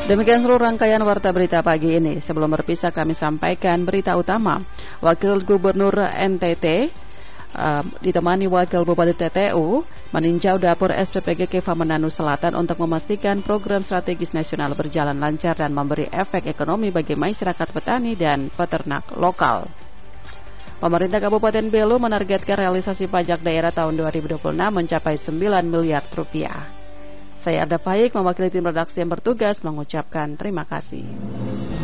Demikian seluruh rangkaian warta berita pagi ini. Sebelum berpisah kami sampaikan berita utama. Wakil Gubernur NTT ditemani Wakil Bupati TTU meninjau dapur SPPG Keva Manado Selatan untuk memastikan program strategis nasional berjalan lancar dan memberi efek ekonomi bagi masyarakat petani dan peternak lokal. Pemerintah Kabupaten Belu menargetkan realisasi pajak daerah tahun 2026 mencapai 9 miliar rupiah. Saya Arda Faik mewakili tim redaksi yang bertugas mengucapkan terima kasih.